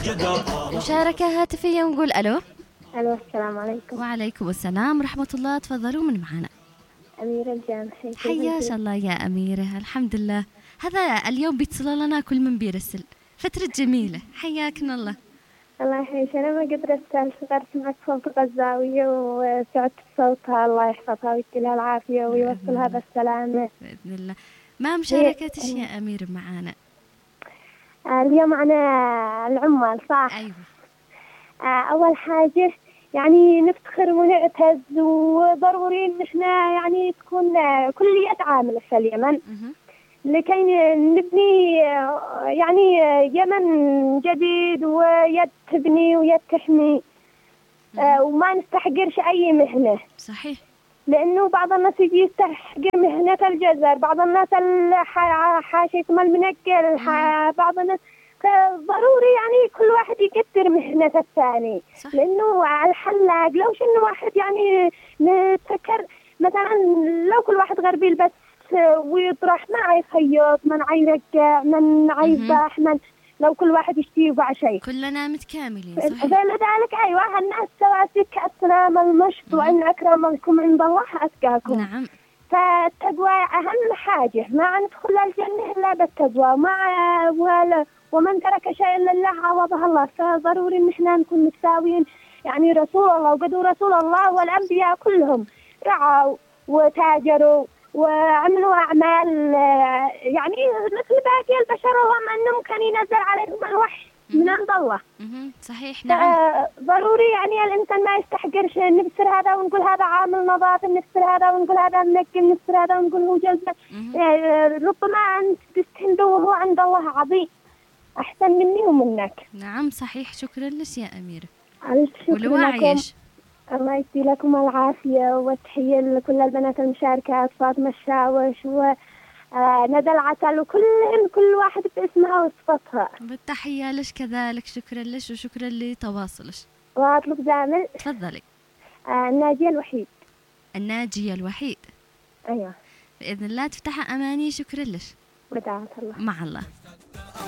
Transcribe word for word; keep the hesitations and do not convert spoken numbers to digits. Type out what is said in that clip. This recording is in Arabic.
مشاركة هاتفية ونقول ألو. ألو السلام عليكم. وعليكم السلام ورحمة الله. تفضلوا من معنا. أميرة الجامحي. حياش الله يا أميرة. الحمد لله. هذا اليوم بيتصل لنا كل من بيرسل. فترة جميلة. حياكم الله. الله يحييك. أنا ما قدرت أشتغل معك صوت غزاوية وسعدت صوتها. الله يحفظها ويديلها العافية ويوصلها بالسلامة بإذن الله. ما مشاركتش يا أمير معانا اليوم؟ أنا العمال صح؟ أيوة. أول حاجة يعني نفتخر ونعتز وضروري إن إحنا يعني تكون كلية عاملة في اليمن لكي نبني يعني يمن جديد ويد تبني ويد تحمي وما نستحقرش أي مهنة. صحيح. لأنه بعض الناس يجي يستحقر مهنة الجزر، بعض الناس حاشيكم المنقل، بعض الناس ضروري يعني كل واحد يقدر مهنة الثاني. صح. لأنه على الحلاق لو شنو واحد يعني نتفكر مثلا لو كل واحد غربي بس ويطرح ما يخيط من يرقع من يذبح من لو كل واحد يشتي يبع شيء كلنا متكاملين. صحيح. فلذلك أيوة الناس سواسك السلام المشط وأن أكرمكم عند الله أتقاكم. نعم. فالتقوى أهم حاجة. ما ندخل الجنة إلا بالتقوى مع ولا ومن ترك شيء لله عوضه الله. فضروري إن إحنا نكون متساويين. يعني رسول الله وقدوا رسول الله والأنبياء كلهم رعوا وتاجروا وعملوا أعمال يعني مثل باقي البشر وهم أنهم كان ينزل عليهم الوحي من عند الله. صحيح. نعم. ضروري يعني الإنسان ما يستحقرش. نبصر هذا ونقول هذا عامل نظافة، نبصر هذا ونقول هذا منقل، نبصر هذا ونقول هو جزء. ربما أنت تستهدوا وهو عند الله عظيم أحسن مني ومنك. نعم صحيح. شكرا لك يا أميرة. ألف شكر لكم. الله يدي لكم العافية والتحية لكل البنات المشاركات، فاطمة الشاوش وندى العسل وكلهم كل واحد باسمها وصفتها. بالتحية لك كذلك. شكرا لك وشكرا لتواصلك. وأطلب زامل. تفضلي. آه الناجية الوحيد. الناجية الوحيد. أيوة. بإذن الله تفتح أماني. شكرا لك. بدعة الله. مع الله.